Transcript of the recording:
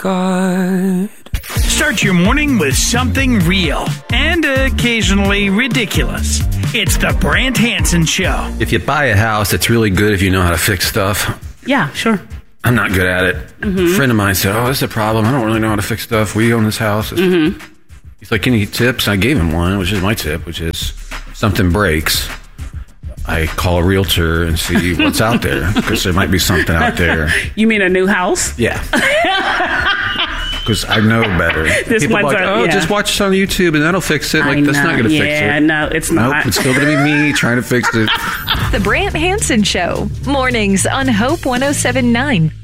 God. Start your morning with something real and occasionally ridiculous. It's the Brant Hansen Show. If you buy a house, it's really good if you know how to fix stuff. Yeah, sure. I'm not good at it. A friend of mine said, this is a problem. I don't really know how to fix stuff. We own this house. He's like, any tips? I gave him one, which is my tip, which is something breaks. I call a realtor and see what's out there, because there might be something out there. You mean a new house? Yeah. Because I know better. People are like, just watch it on YouTube and that'll fix it. Like, that's not going to fix it. Yeah, no, it's not. Nope, it's still going to be me trying to fix it. The Brant Hansen Show. Mornings on Hope 107.9.